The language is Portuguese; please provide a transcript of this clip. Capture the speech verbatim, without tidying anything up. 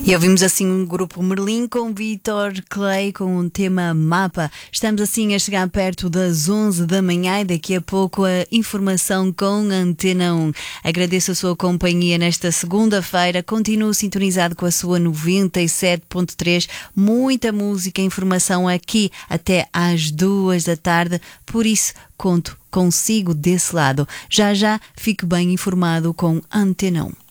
E ouvimos assim um grupo Merlin com Vitor Clay com um tema Mapa. Estamos assim a chegar perto das onze da manhã e daqui a pouco a informação com Antena um. Agradeço a sua companhia nesta segunda-feira. Continuo sintonizado com a sua noventa e sete ponto três. Muita música e informação aqui até às duas da tarde. Por isso, conto consigo desse lado. Já já fique bem informado com Antena um.